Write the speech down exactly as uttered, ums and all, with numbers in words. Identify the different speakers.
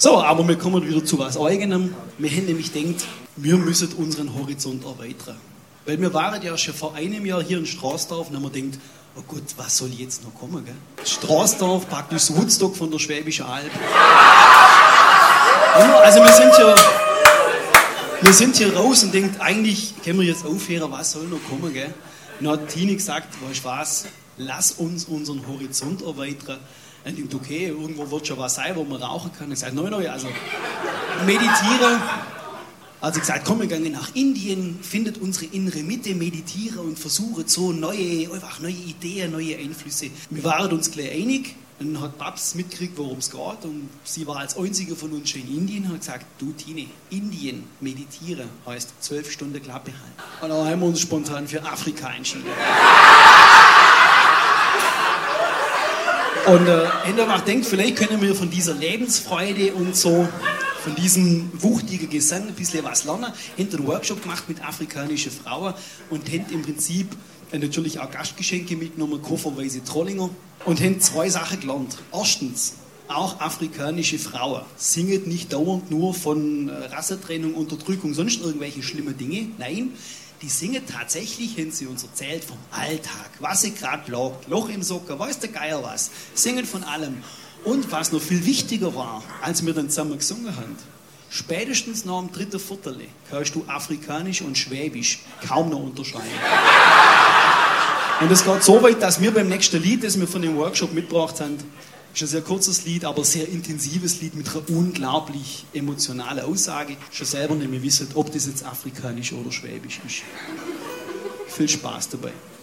Speaker 1: So, aber wir kommen wieder zu was Eigenem. Wir haben nämlich gedacht, wir müssen unseren Horizont erweitern. Weil wir waren ja schon vor einem Jahr hier in Straßdorf und haben wir gedacht, oh Gott, was soll jetzt noch kommen, gell? Straßdorf, praktisch das Woodstock von der Schwäbischen Alb. Also wir sind hier, wir sind hier raus und denken, eigentlich können wir jetzt aufhören, was soll noch kommen, gell? Und dann hat Tini gesagt, weißt du was, lass uns unseren Horizont erweitern. Und ich dachte, okay, irgendwo wird schon was sein, wo man rauchen kann. Ich sagte, nein, nein, also meditieren. Also ich gesagt, komm, wir gehen nach Indien, findet unsere innere Mitte, meditieren und versuchen so neue, einfach neue Ideen, neue Einflüsse. Wir waren uns gleich einig. Dann hat Babs mitgekriegt, worum es geht. Und sie war als einzige von uns schon in Indien und hat gesagt, du Tine, Indien meditieren heißt zwölf Stunden Klappe halten. Und dann haben wir uns spontan für Afrika entschieden. Und äh, Enderbach denkt, vielleicht können wir von dieser Lebensfreude und so, von diesem wuchtigen Gesang ein bisschen was lernen. Haben einen Workshop gemacht mit afrikanischen Frauen und haben im Prinzip äh, natürlich auch Gastgeschenke mitgenommen, kofferweise Trollinger. Und haben zwei Sachen gelernt. Erstens, auch afrikanische Frauen singen nicht dauernd nur von äh, Rassentrennung, Unterdrückung, sonst irgendwelche schlimmen Dinge. Nein, die singen tatsächlich, haben sie uns erzählt, vom Alltag, was sie gerade plagt, Loch im Socker, weiß der Geier was, singen von allem. Und was noch viel wichtiger war, als wir dann zusammen gesungen haben, spätestens nach dem dritten Viertel kannst du Afrikanisch und Schwäbisch kaum noch unterscheiden. Und es geht so weit, dass wir beim nächsten Lied, das wir von dem Workshop mitgebracht haben, ist ein sehr kurzes Lied, aber sehr intensives Lied mit einer unglaublich emotionalen Aussage, schon selber nicht mehr wissen, ob das jetzt Afrikanisch oder Schwäbisch ist. Viel Spaß dabei.